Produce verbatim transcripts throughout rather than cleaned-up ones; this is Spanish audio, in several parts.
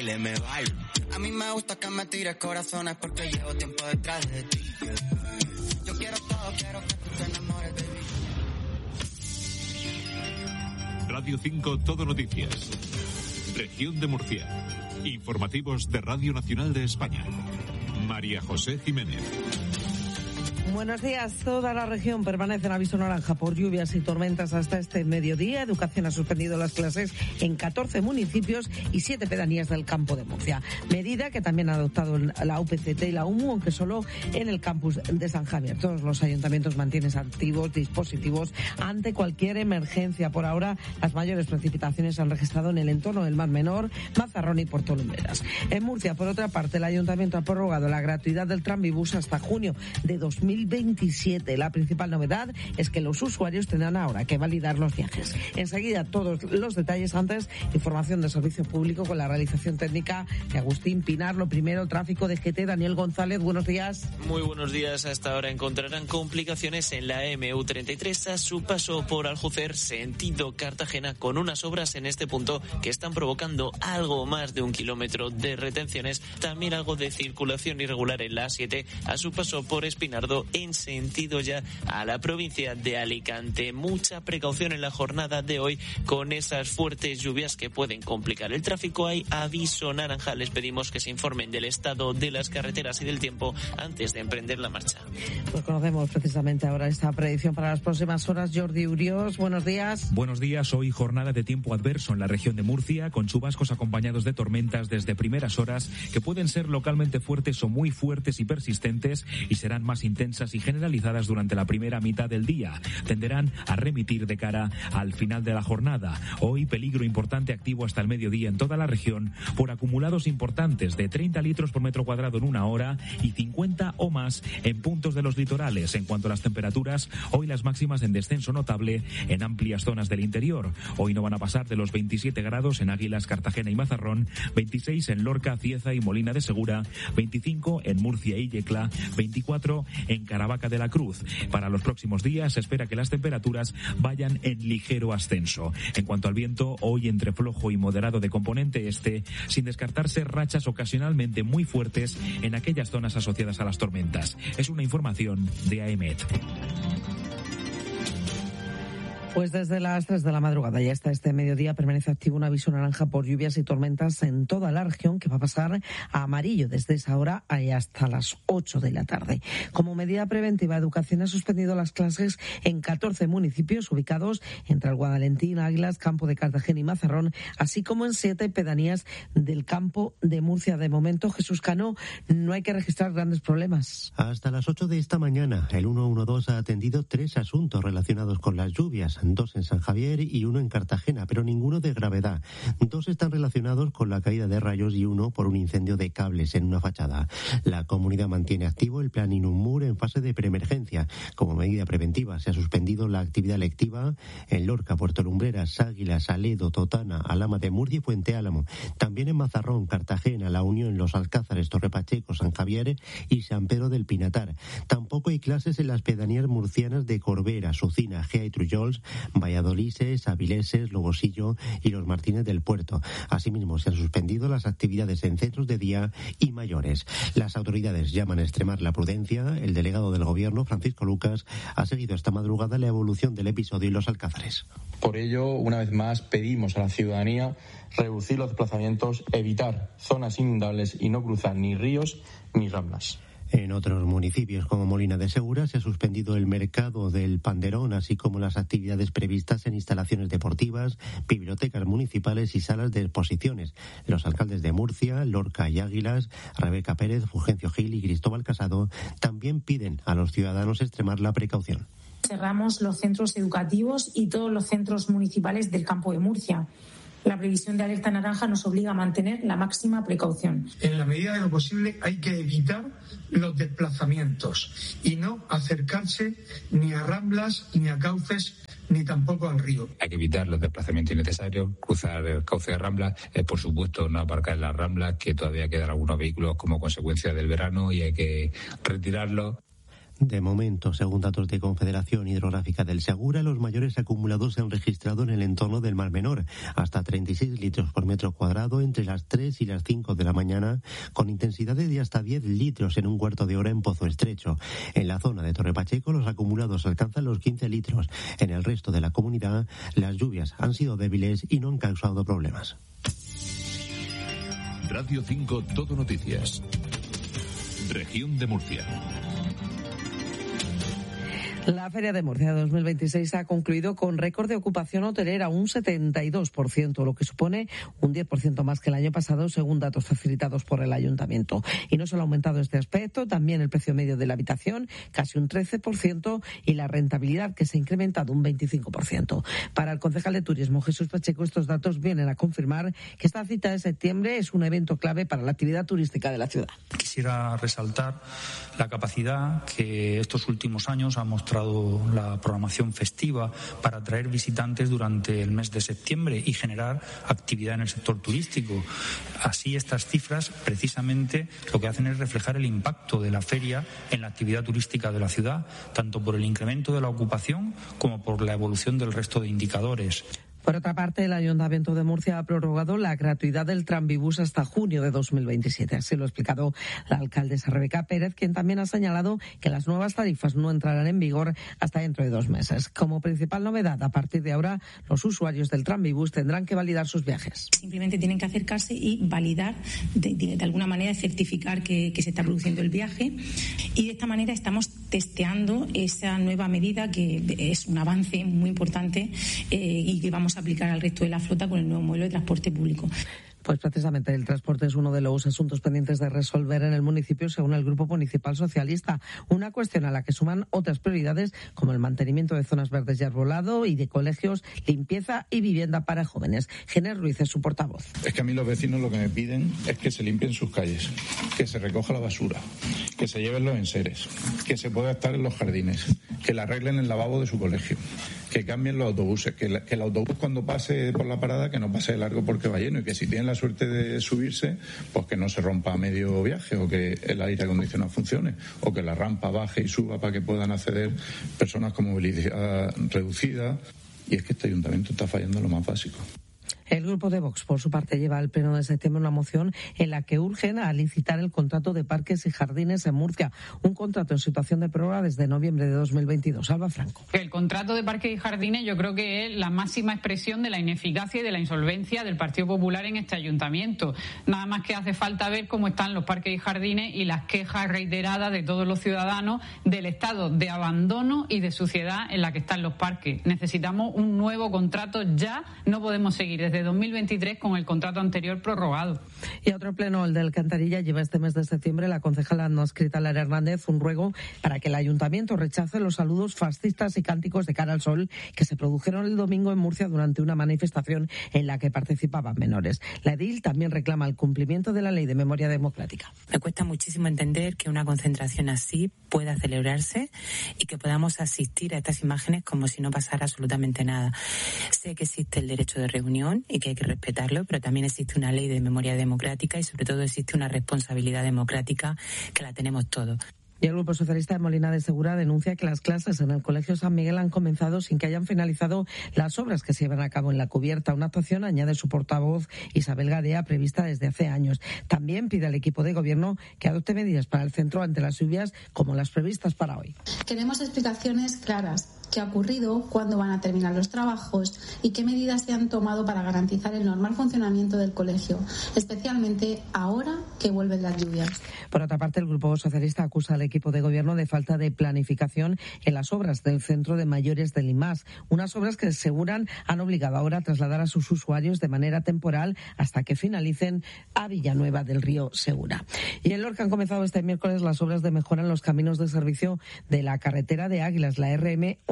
baile, me bailo. A mí me gusta que me tires corazones porque llevo tiempo detrás de ti. Yo quiero todo, quiero que tú te enamores de mí. Radio cinco Todo Noticias. Región de Murcia. Informativos de Radio Nacional de España. María José Jiménez. Buenos días. Toda la región permanece en aviso naranja por lluvias y tormentas hasta este mediodía. Educación ha suspendido las clases en catorce municipios y siete pedanías del campo de Murcia. Medida que también ha adoptado la U P C T y la U M U, aunque solo en el campus de San Javier. Todos los ayuntamientos mantienen activos dispositivos ante cualquier emergencia. Por ahora, las mayores precipitaciones se han registrado en el entorno del Mar Menor, Mazarrón y Puerto Lumbreras. En Murcia, por otra parte, el ayuntamiento ha prorrogado la gratuidad del tranvibús hasta junio de dos mil veintisiete. La principal novedad es que los usuarios tendrán ahora que validar los viajes. Enseguida todos los detalles. Antes, información de servicio público con la realización técnica de Agustín Pinar. Lo primero, tráfico de G T. Daniel González, buenos días. Muy buenos días. Hasta ahora encontrarán complicaciones en la M U treinta y tres a su paso por Aljucer, sentido Cartagena, con unas obras en este punto que están provocando algo más de un kilómetro de retenciones. También algo de circulación irregular en la A siete a su paso por Espinardo en sentido ya a la provincia de Alicante. Mucha precaución en la jornada de hoy con esas fuertes lluvias que pueden complicar el tráfico. Hay aviso naranja. Les pedimos que se informen del estado de las carreteras y del tiempo antes de emprender la marcha. Pues conocemos precisamente ahora esta predicción para las próximas horas. Jordi Uriós, buenos días. Buenos días. Hoy jornada de tiempo adverso en la región de Murcia, con chubascos acompañados de tormentas desde primeras horas que pueden ser localmente fuertes o muy fuertes y persistentes y serán más intensas y generalizadas durante la primera mitad del día. Tenderán a remitir de cara al final de la jornada. Hoy peligro importante activo hasta el mediodía en toda la región por acumulados importantes de treinta litros por metro cuadrado en una hora y cincuenta o más en puntos de los litorales. En cuanto a las temperaturas, hoy las máximas en descenso notable en amplias zonas del interior. Hoy no van a pasar de los veintisiete grados en Águilas, Cartagena y Mazarrón, veintiséis en Lorca, Cieza y Molina de Segura, veinticinco en Murcia y Yecla, veinticuatro en Caravaca de la Cruz. Para los próximos días se espera que las temperaturas vayan en ligero ascenso. En cuanto al viento, hoy entre flojo y moderado de componente este, sin descartarse rachas ocasionalmente muy fuertes en aquellas zonas asociadas a las tormentas. Es una información de AEMET. Pues desde las tres de la madrugada y hasta este mediodía permanece activo un aviso naranja por lluvias y tormentas en toda la región, que va a pasar a amarillo desde esa hora y hasta las ocho de la tarde. Como medida preventiva, Educación ha suspendido las clases en catorce municipios ubicados entre el Guadalentín, Águilas, Campo de Cartagena y Mazarrón, así como en siete pedanías del campo de Murcia. De momento, Jesús Cano, no hay que registrar grandes problemas. Hasta las ocho de esta mañana, el ciento doce ha atendido tres asuntos relacionados con las lluvias. Dos en San Javier y uno en Cartagena, pero ninguno de gravedad. Dos están relacionados con la caída de rayos y uno por un incendio de cables en una fachada. La comunidad mantiene activo el plan Inumur en fase de preemergencia. Como medida preventiva, se ha suspendido la actividad lectiva en Lorca, Puerto Lumbreras, Águilas, Aledo, Totana, Alhama de Murcia y Fuente Álamo. También en Mazarrón, Cartagena, La Unión, Los Alcázares, Torre Pacheco, San Javier y San Pedro del Pinatar. Tampoco hay clases en las pedanías murcianas de Corbera, Sucina, Gea y Trullols, Valladolises, Avileses, Logosillo y Los Martínez del Puerto. Asimismo, se han suspendido las actividades en centros de día y mayores. Las autoridades llaman a extremar la prudencia. El delegado del Gobierno, Francisco Lucas, ha seguido esta madrugada la evolución del episodio en Los Alcázares. Por ello, una vez más, pedimos a la ciudadanía reducir los desplazamientos, evitar zonas inundables y no cruzar ni ríos ni ramblas. En otros municipios como Molina de Segura se ha suspendido el mercado del Panderón, así como las actividades previstas en instalaciones deportivas, bibliotecas municipales y salas de exposiciones. Los alcaldes de Murcia, Lorca y Águilas, Rebeca Pérez, Fulgencio Gil y Cristóbal Casado también piden a los ciudadanos extremar la precaución. Cerramos los centros educativos y todos los centros municipales del campo de Murcia. La previsión de alerta naranja nos obliga a mantener la máxima precaución. En la medida de lo posible hay que evitar los desplazamientos y no acercarse ni a ramblas, ni a cauces, ni tampoco al río. Hay que evitar los desplazamientos innecesarios, cruzar el cauce de ramblas, eh, por supuesto no aparcar en las ramblas, que todavía quedan algunos vehículos como consecuencia del verano y hay que retirarlos. De momento, según datos de Confederación Hidrográfica del Segura, los mayores acumulados se han registrado en el entorno del Mar Menor, hasta treinta y seis litros por metro cuadrado entre las tres y las cinco de la mañana, con intensidades de hasta diez litros en un cuarto de hora en Pozo Estrecho. En la zona de Torre Pacheco, los acumulados alcanzan los quince litros. En el resto de la comunidad, las lluvias han sido débiles y no han causado problemas. Radio cinco Todo Noticias. Región de Murcia. La Feria de Murcia dos mil veintiséis ha concluido con récord de ocupación hotelera, un setenta y dos por ciento, lo que supone un diez por ciento más que el año pasado, según datos facilitados por el Ayuntamiento. Y no solo ha aumentado este aspecto, también el precio medio de la habitación, casi un trece por ciento, y la rentabilidad, que se ha incrementado un veinticinco por ciento. Para el concejal de Turismo, Jesús Pacheco, estos datos vienen a confirmar que esta cita de septiembre es un evento clave para la actividad turística de la ciudad. Quisiera resaltar la capacidad que estos últimos años ha mostrado la programación festiva para atraer visitantes durante el mes de septiembre y generar actividad en el sector turístico. Así, estas cifras precisamente lo que hacen es reflejar el impacto de la feria en la actividad turística de la ciudad, tanto por el incremento de la ocupación como por la evolución del resto de indicadores. Por otra parte, el Ayuntamiento de Murcia ha prorrogado la gratuidad del tranvibús hasta junio de dos mil veintisiete. Así lo ha explicado la alcaldesa Rebeca Pérez, quien también ha señalado que las nuevas tarifas no entrarán en vigor hasta dentro de dos meses. Como principal novedad, a partir de ahora, los usuarios del tranvibús tendrán que validar sus viajes. Simplemente tienen que acercarse y validar, de, de, de alguna manera, certificar que, que se está produciendo el viaje. Y de esta manera estamos testeando esa nueva medida, que es un avance muy importante eh, y que vamos a aplicar al resto de la flota con el nuevo modelo de transporte público. Pues precisamente el transporte es uno de los asuntos pendientes de resolver en el municipio, según el Grupo Municipal Socialista. Una cuestión a la que suman otras prioridades, como el mantenimiento de zonas verdes y arbolado y de colegios, limpieza y vivienda para jóvenes. Ginés Ruiz es su portavoz. Es que a mí los vecinos lo que me piden es que se limpien sus calles, que se recoja la basura, que se lleven los enseres, que se pueda estar en los jardines, que le arreglen el lavabo de su colegio, que cambien los autobuses, que, la, que el autobús cuando pase por la parada que no pase de largo porque va lleno, y que si tienen la suerte de subirse, pues que no se rompa a medio viaje, o que el aire acondicionado funcione, o que la rampa baje y suba para que puedan acceder personas con movilidad reducida. Y es que este ayuntamiento está fallando lo más básico. El Grupo de Vox, por su parte, lleva al Pleno de septiembre una moción en la que urgen a licitar el contrato de parques y jardines en Murcia. Un contrato en situación de prórroga desde noviembre de dos mil veintidós. Alba Franco. El contrato de parques y jardines yo creo que es la máxima expresión de la ineficacia y de la insolvencia del Partido Popular en este ayuntamiento. Nada más que hace falta ver cómo están los parques y jardines y las quejas reiteradas de todos los ciudadanos del estado de abandono y de suciedad en la que están los parques. Necesitamos un nuevo contrato ya. No podemos seguir desde dos mil veintitrés con el contrato anterior prorrogado. Y a otro pleno, el del Alcantarilla, lleva este mes de septiembre la concejala no adscrita Lara Hernández un ruego para que el ayuntamiento rechace los saludos fascistas y cánticos de cara al sol que se produjeron el domingo en Murcia durante una manifestación en la que participaban menores. La edil también reclama el cumplimiento de la Ley de Memoria Democrática. Me cuesta muchísimo entender que una concentración así pueda celebrarse y que podamos asistir a estas imágenes como si no pasara absolutamente nada. Sé que existe el derecho de reunión y que hay que respetarlo, pero también existe una ley de memoria democrática y sobre todo existe una responsabilidad democrática que la tenemos todos. Y el Grupo Socialista de Molina de Segura denuncia que las clases en el Colegio San Miguel han comenzado sin que hayan finalizado las obras que se llevan a cabo en la cubierta. Una actuación, añade su portavoz Isabel Gadea, prevista desde hace años. También pide al equipo de gobierno que adopte medidas para el centro ante las lluvias como las previstas para hoy. Queremos explicaciones claras. ¿Qué ha ocurrido? ¿Cuándo van a terminar los trabajos? ¿Y qué medidas se han tomado para garantizar el normal funcionamiento del colegio? Especialmente ahora que vuelven las lluvias. Por otra parte, el Grupo Socialista acusa al equipo de gobierno de falta de planificación en las obras del Centro de Mayores del I M A S. Unas obras que aseguran han obligado ahora a trasladar a sus usuarios de manera temporal hasta que finalicen a Villanueva del Río Segura. Y en Lorca han comenzado este miércoles las obras de mejora en los caminos de servicio de la carretera de Águilas, la R M once.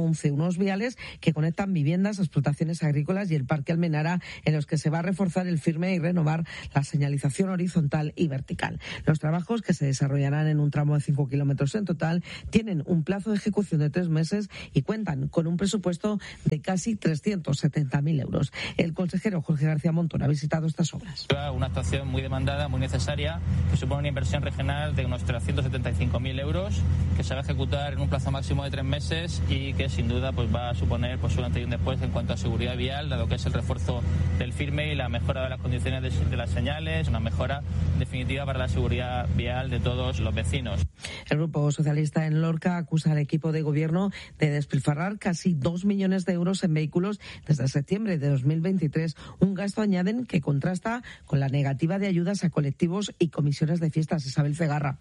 once, unos viales que conectan viviendas, explotaciones agrícolas y el Parque Almenara, en los que se va a reforzar el firme y renovar la señalización horizontal y vertical. Los trabajos, que se desarrollarán en un tramo de cinco kilómetros en total, tienen un plazo de ejecución de tres meses y cuentan con un presupuesto de casi trescientos setenta mil euros. El consejero Jorge García Montón ha visitado estas obras. Una actuación muy demandada, muy necesaria, que supone una inversión regional de unos trescientos setenta y cinco mil euros, que se va a ejecutar en un plazo máximo de tres meses y que sin duda pues va a suponer pues un antes y un después en cuanto a seguridad vial, dado que es el refuerzo del firme y la mejora de las condiciones de, de las señales, una mejora definitiva para la seguridad vial de todos los vecinos. El Grupo Socialista en Lorca acusa al equipo de gobierno de despilfarrar casi dos millones de euros en vehículos desde septiembre de dos mil veintitrés, un gasto, añaden, que contrasta con la negativa de ayudas a colectivos y comisiones de fiestas. Isabel Cegarra.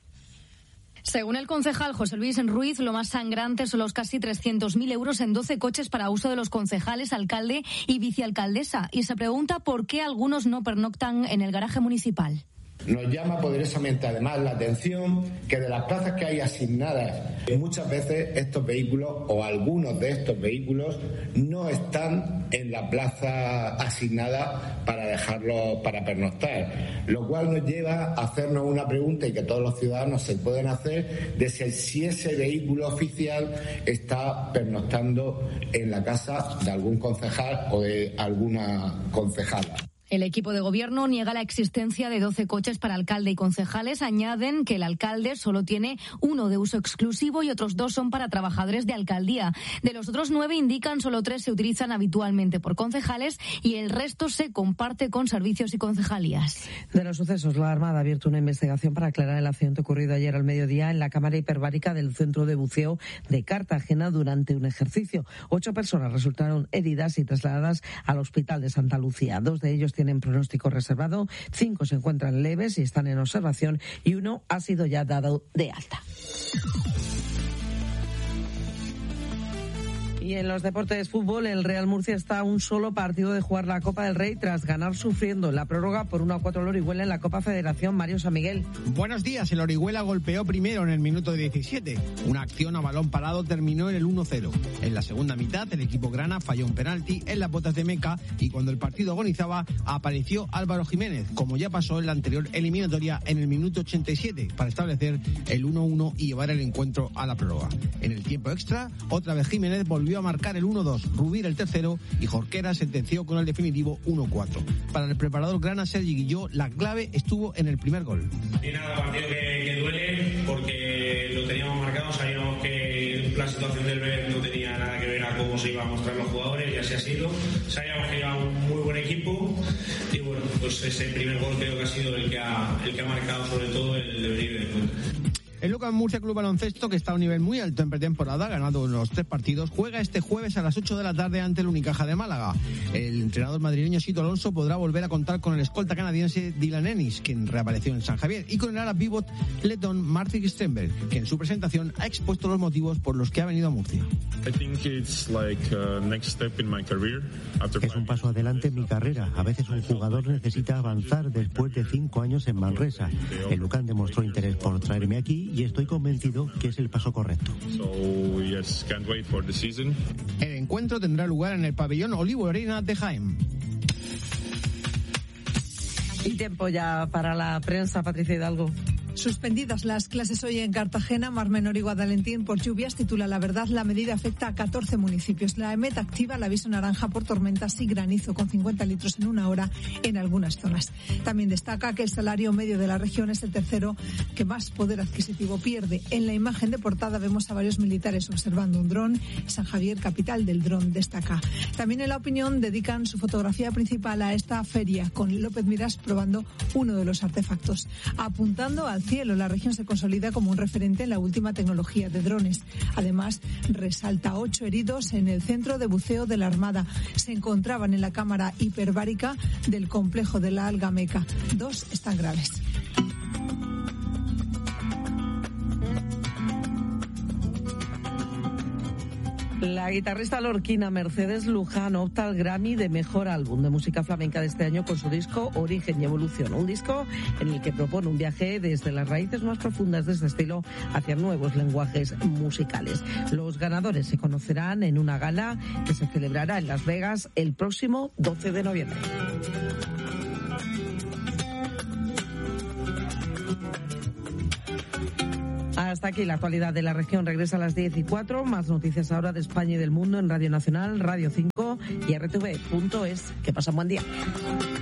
Según el concejal José Luis Ruiz, lo más sangrante son los casi trescientos mil euros en doce coches para uso de los concejales, alcalde y vicealcaldesa. Y se pregunta por qué algunos no pernoctan en el garaje municipal. Nos llama poderosamente además la atención que de las plazas que hay asignadas, muchas veces estos vehículos o algunos de estos vehículos no están en la plaza asignada para dejarlos para pernoctar, lo cual nos lleva a hacernos una pregunta y que todos los ciudadanos se pueden hacer de si ese vehículo oficial está pernoctando en la casa de algún concejal o de alguna concejala. El equipo de gobierno niega la existencia de doce coches para alcalde y concejales. Añaden que el alcalde solo tiene uno de uso exclusivo y otros dos son para trabajadores de alcaldía. De los otros nueve, indican, solo tres se utilizan habitualmente por concejales y el resto se comparte con servicios y concejalías. De los sucesos, la Armada ha abierto una investigación para aclarar el accidente ocurrido ayer al mediodía en la cámara hiperbárica del Centro de Buceo de Cartagena durante un ejercicio. Ocho personas resultaron heridas y trasladadas al Hospital de Santa Lucía. Dos de ellos tienen pronóstico reservado, cinco se encuentran leves y están en observación y uno ha sido ya dado de alta. Y en los deportes, fútbol, el Real Murcia está a un solo partido de jugar la Copa del Rey tras ganar sufriendo en la prórroga por uno a cuatro al Orihuela en la Copa Federación. Mario San Miguel. Buenos días. El Orihuela golpeó primero en el minuto diecisiete. Una acción a balón parado terminó en el uno cero. En la segunda mitad, el equipo grana falló un penalti en las botas de Meca y cuando el partido agonizaba apareció Álvaro Jiménez, como ya pasó en la anterior eliminatoria en el minuto ochenta y siete, para establecer el uno uno y llevar el encuentro a la prórroga. En el tiempo extra, otra vez Jiménez volvió a marcar el uno dos, Rubir el tercero y Jorquera sentenció con el definitivo uno cuatro. Para el preparador grana Sergi Guilló, la clave estuvo en el primer gol. Y nada, partido que, que duele porque lo teníamos marcado, sabíamos que la situación del B E R no tenía nada que ver a cómo se iban a mostrar los jugadores y así ha sido. Sabíamos que era un muy buen equipo y bueno, pues ese primer gol creo que ha sido el que ha, el que ha marcado sobre todo el devenir del encuentro. El Lucas Murcia Club Baloncesto, que está a un nivel muy alto en pretemporada, ganado los tres partidos, juega este jueves a las ocho de la tarde ante el Unicaja de Málaga. El entrenador madrileño Sito Alonso podrá volver a contar con el escolta canadiense Dylan Ennis, quien reapareció en San Javier, y con el ala pívot letón Martin Stenberg, que en su presentación ha expuesto los motivos por los que ha venido a Murcia. Es un paso adelante en mi carrera. A veces un jugador necesita avanzar después de cinco años en Manresa. El Lucan demostró interés por traerme aquí y estoy convencido que es el paso correcto. El encuentro tendrá lugar en el pabellón Olivo Arena de Jaén. Y tiempo ya para la prensa, Patricia Hidalgo. Suspendidas las clases hoy en Cartagena, Mar Menor y Guadalentín por lluvias. Titula La Verdad, la medida afecta a catorce municipios. La EMET activa el aviso naranja por tormentas y granizo con cincuenta litros en una hora en algunas zonas. También destaca que el salario medio de la región es el tercero que más poder adquisitivo pierde. En la imagen de portada vemos a varios militares observando un dron. San Javier, capital del dron, destaca. También en La Opinión dedican su fotografía principal a esta feria, con López Miras probando uno de los artefactos. Apuntando al cielo, la región se consolida como un referente en la última tecnología de drones. Además, resalta ocho heridos en el centro de buceo de la Armada. Se encontraban en la cámara hiperbárica del complejo de la Alga Meca. Dos están graves. La guitarrista lorquina Mercedes Luján opta al Grammy de Mejor Álbum de Música Flamenca de este año con su disco Origen y Evolución, un disco en el que propone un viaje desde las raíces más profundas de este estilo hacia nuevos lenguajes musicales. Los ganadores se conocerán en una gala que se celebrará en Las Vegas el próximo doce de noviembre. Hasta aquí la actualidad de la región. Regresa a las diez y cuatro. Más noticias ahora de España y del mundo en Radio Nacional, Radio cinco y R T V punto es. Que pasen buen día.